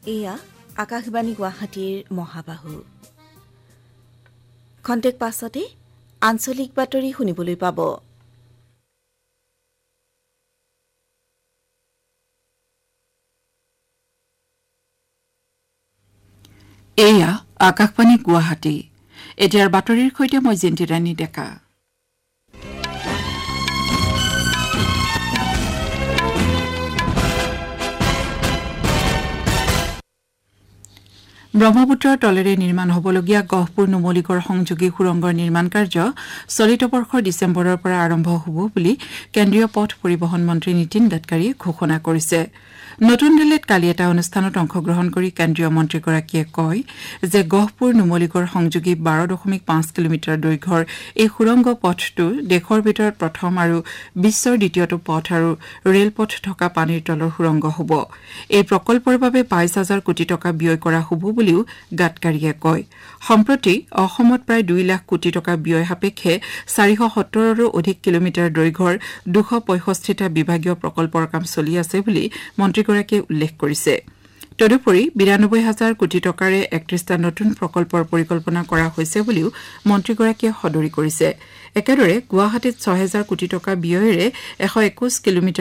এয়া আকাশবাণী গুৱাহাটীৰ মহাবাহু খন্তেক পাছতে আঞ্চলিক বাতৰি শুনিবলৈ পাব। এয়া আকাশবাণী গুৱাহাটী। এতিয়াৰ বাতৰিৰ সৈতে মই জিন্তি ৰাণী ডেকা। ব্ৰহ্মপুত্ৰৰ তলেৰে নিৰ্মাণ হ'বলগীয়া গহপুৰ নুমলীগড় সংযোগী সুৰংগৰ নিৰ্মাণ কাৰ্য চলিত বৰ্ষৰ ডিচেম্বৰৰ পৰা আৰম্ভ হ'ব বুলি কেন্দ্ৰীয় পথ পৰিবহণ মন্ত্ৰী নীতিন গাডকাৰীয়ে ঘোষণা কৰিছে। নতুন দিল্লীত কালি এটা অনুষ্ঠানত অংশগ্ৰহণ কৰি কেন্দ্ৰীয় মন্ত্ৰীগৰাকীয়ে কয় যে গহপুৰ নুমলীগড় সংযোগী 12.5 কিলোমিটাৰ দৈৰ্ঘ্যৰ এই সুৰংগ পথটো দেশৰ ভিতৰত প্ৰথম আৰু বিশ্বৰ দ্বিতীয়টো পথ আৰু ৰেলপথ থকা পানীৰ তলৰ সুৰংগ হ'ব। এই প্ৰকল্পৰ বাবে 22,000 কোটি টকা ব্যয় কৰা হ'ব বুলিও গাডকাৰীয়ে কয়। সম্প্ৰতি অসমত প্ৰায় 2 লাখ কোটি টকা ব্যয় সাপেক্ষে 470ৰো অধিক কিলোমিটাৰ দৈৰ্ঘ্যৰ 265টা বিভাগীয় প্ৰকল্পৰ কাম চলি আছে বুলি মন্ত্ৰীগৰাকীয়ে উল্লেখ কৰিছে। তদুপৰি 92,000 কোটি টকাৰে 31টা নতুন প্ৰকল্পৰ পৰিকল্পনা কৰা হৈছে বুলিও মন্ত্ৰীগৰাকীয়ে সদৰি কৰিছে। একেদৰে গুৱাহাটীত 6,000 কোটি টকা ব্যয়েৰে 121 কিলোমিটাৰ